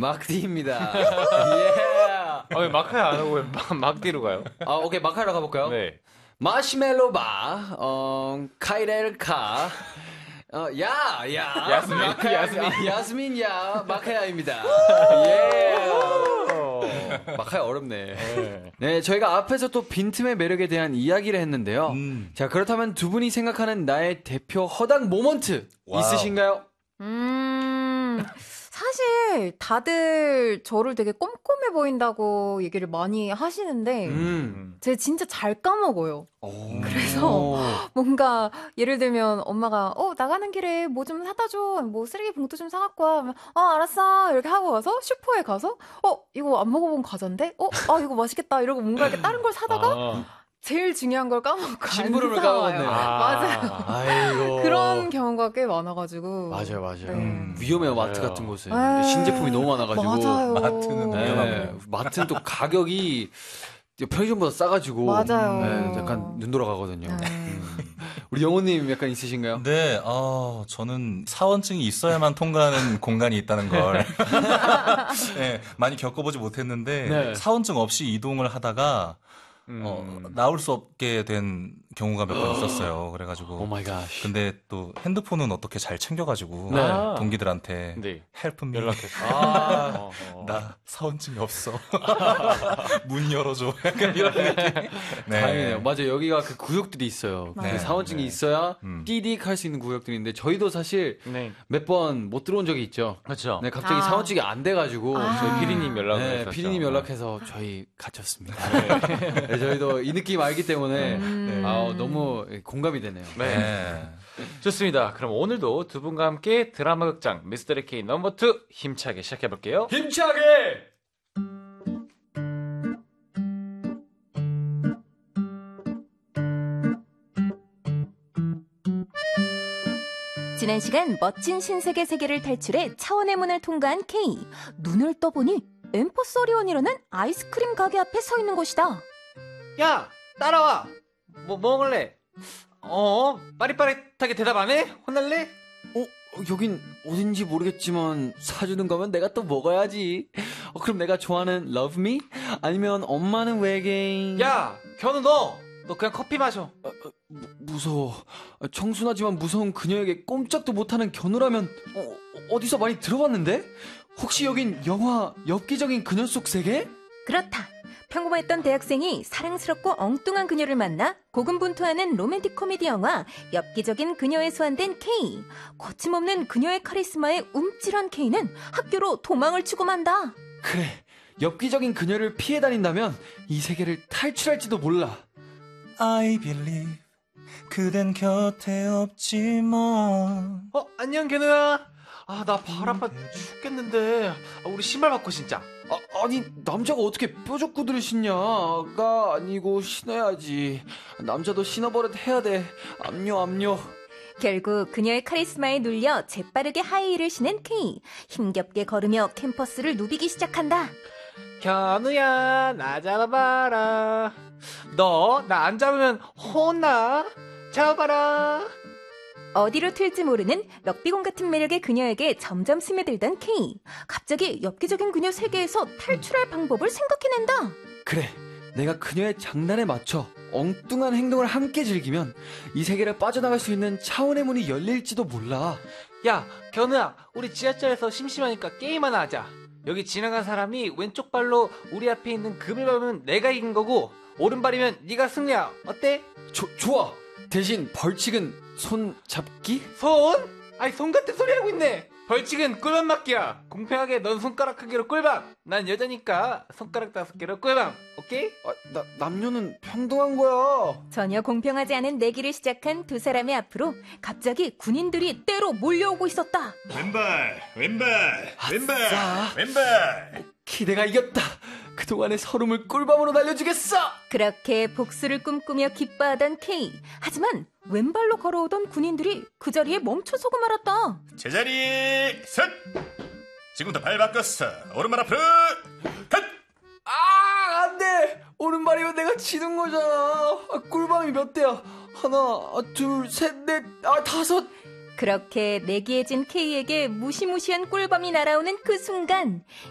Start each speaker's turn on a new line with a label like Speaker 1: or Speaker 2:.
Speaker 1: 막디입니다. 예.
Speaker 2: 왜 마카야 안 하고 왜 막디로 가요?
Speaker 1: 오케이, 마카로 가볼까요?
Speaker 2: 네.
Speaker 1: 마시멜로 바, 카이렐카, 야스민야, 마카야입니다. 예. 마카야 어렵네. 네, 저희가 앞에서 또 빈틈의 매력에 대한 이야기를 했는데요. 자, 그렇다면 두 분이 생각하는 나의 대표 허당 모먼트 있으신가요?
Speaker 3: 사실 다들 저를 되게 꼼꼼해 보인다고 얘기를 많이 하시는데 제가 진짜 잘 까먹어요. 그래서 뭔가 예를 들면 엄마가 나가는 길에 뭐 좀 사다 줘. 뭐 쓰레기 봉투 좀 사갖고 와. 하면 알았어. 이렇게 하고 와서 슈퍼에 가서 이거 안 먹어본 과자인데? 이거 맛있겠다. 이러고 뭔가 이렇게 다른 걸 사다가 제일 중요한 걸 까먹고
Speaker 1: 심부름을
Speaker 3: 안
Speaker 1: 까먹었네요.
Speaker 3: 맞아요.
Speaker 1: 아이고.
Speaker 3: 그런 경우가 꽤 많아가지고.
Speaker 1: 맞아요.
Speaker 3: 네.
Speaker 1: 위험해요, 마트 같은 곳에. 신제품이 너무 많아가지고.
Speaker 3: 맞아요.
Speaker 4: 마트는 위험합니다.
Speaker 1: 마트는 또 가격이 편의점보다 싸가지고.
Speaker 3: 맞아요.
Speaker 1: 네, 약간 눈 돌아가거든요. 우리 영호님 약간 있으신가요?
Speaker 4: 네, 저는 사원증이 있어야만 통과하는 공간이 있다는 걸 네, 많이 겪어보지 못했는데
Speaker 1: 네.
Speaker 4: 사원증 없이 이동을 하다가 나올 수 없게 된 경우가 몇 번 있었어요. 그래가지고.
Speaker 1: 오 마이 갓.
Speaker 4: 근데 또 핸드폰은 어떻게 잘 챙겨가지고
Speaker 1: 네.
Speaker 4: 동기들한테
Speaker 2: 네.
Speaker 4: 헬프 미
Speaker 2: 연락했어.
Speaker 4: 나 사원증이 없어. 문 열어줘. 약간 이런 느낌. 네.
Speaker 1: 다행이네요. 맞아요. 여기가 그 구역들이 있어요.
Speaker 3: 네.
Speaker 1: 그 사원증이
Speaker 2: 네.
Speaker 1: 있어야 띠딕 할 수 있는 구역들인데 저희도 사실
Speaker 2: 네.
Speaker 1: 몇 번 못 들어온 적이 있죠.
Speaker 2: 그렇죠.
Speaker 1: 네, 갑자기 사원증이 안 돼가지고
Speaker 2: 저희 피디님 연락을
Speaker 1: 네,
Speaker 2: 했었죠.
Speaker 1: 피디님 연락해서 저희 갇혔습니다. 네, 저희도 이 느낌 알기 때문에 너무 공감이 되네요.
Speaker 2: 네.
Speaker 4: 네.
Speaker 2: 좋습니다. 그럼 오늘도 두 분과 함께 드라마 극장 미스터리 K 넘버 2 힘차게 시작해볼게요.
Speaker 1: 힘차게!
Speaker 5: 지난 시간 멋진 신세계 세계를 탈출해 차원의 문을 통과한 K. 눈을 떠보니 엠퍼서리온이라는 아이스크림 가게 앞에 서 있는 곳이다.
Speaker 2: 야, 따라와. 뭐 먹을래? 빠릿빠릿하게 대답 안 해? 혼날래?
Speaker 1: 여긴 어딘지 모르겠지만 사주는 거면 내가 또 먹어야지. 그럼 내가 좋아하는 Love Me? 아니면 엄마는 외계인?
Speaker 2: 야, 견우 너 그냥 커피 마셔.
Speaker 1: 무서워. 청순하지만 무서운 그녀에게 꼼짝도 못하는 견우라면 어디서 많이 들어봤는데? 혹시 여긴 영화 엽기적인 그녀 속 세계?
Speaker 5: 그렇다. 평범했던 대학생이 사랑스럽고 엉뚱한 그녀를 만나 고군분투하는 로맨틱 코미디 영화 엽기적인 그녀에 소환된 K. 거침없는 그녀의 카리스마에 움찔한 K는 학교로 도망을 치고 만다.
Speaker 1: 그래, 엽기적인 그녀를 피해 다닌다면 이 세계를 탈출할지도 몰라.
Speaker 4: I believe 그댄 곁에 없지만.
Speaker 2: 안녕 견우야. 나 발 아파 죽겠는데. 우리 신발 바꿔 신자.
Speaker 1: 아니 남자가 어떻게 뾰족구두를 신냐가 아니고 신어야지. 남자도 신어버릇 해야 돼. 압류.
Speaker 5: 결국 그녀의 카리스마에 눌려 재빠르게 하이힐을 신은 K. 힘겹게 걸으며 캠퍼스를 누비기 시작한다.
Speaker 2: 견우야, 나 잡아봐라. 너 나 안 잡으면 혼나. 잡아봐라.
Speaker 5: 어디로 튈지 모르는 럭비공 같은 매력의 그녀에게 점점 스며들던 K. 갑자기 엽기적인 그녀 세계에서 탈출할 방법을 생각해낸다.
Speaker 1: 그래, 내가 그녀의 장난에 맞춰 엉뚱한 행동을 함께 즐기면 이 세계를 빠져나갈 수 있는 차원의 문이 열릴지도 몰라.
Speaker 2: 야, 견우야, 우리 지하철에서 심심하니까 게임 하나 하자. 여기 지나간 사람이 왼쪽 발로 우리 앞에 있는 금을 밟으면 내가 이긴 거고, 오른발이면 네가 승리야. 어때?
Speaker 1: 좋아. 대신 벌칙은 손 잡기?
Speaker 2: 손? 아니, 손 같은 소리 하고 있네. 벌칙은 꿀밤 맞기야. 공평하게 넌 손가락 크기로 꿀밤. 난 여자니까 손가락 5개로 꿀밤. 오케이?
Speaker 1: 남녀는 평등한 거야.
Speaker 5: 전혀 공평하지 않은 내기를 시작한 두 사람의 앞으로 갑자기 군인들이 때로 몰려오고 있었다.
Speaker 4: 왼발.
Speaker 1: 오케이, 내가 이겼다. 그동안의 서름을 꿀밤으로 날려주겠어.
Speaker 5: 그렇게 복수를 꿈꾸며 기뻐하던 K. 하지만 왼발로 걸어오던 군인들이 그 자리에 멈춰서고 말았다.
Speaker 6: 제자리 셋. 지금부터 발 바꿨어. 오른발 앞으로 컷.
Speaker 1: 안돼. 오른발이면 내가 지는 거잖아. 꿀밤이 몇 대야? 하나, 둘, 셋, 넷, 5.
Speaker 5: 그렇게 내기해진 K에게 무시무시한 꿀밤이 날아오는 그 순간